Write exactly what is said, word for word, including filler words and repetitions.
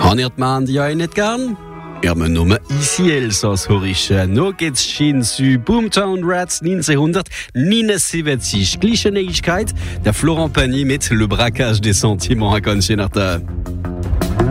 Honnert man die ja nicht gern? Ja, mein Name ici Elsass Horische. No geht's schien zu Boomtown Rats neunzehnhundertneunundsiebzig. Gleiche Neuigkeit, der Florent Pagny mit Le Braquage des Sentiments à Concinata.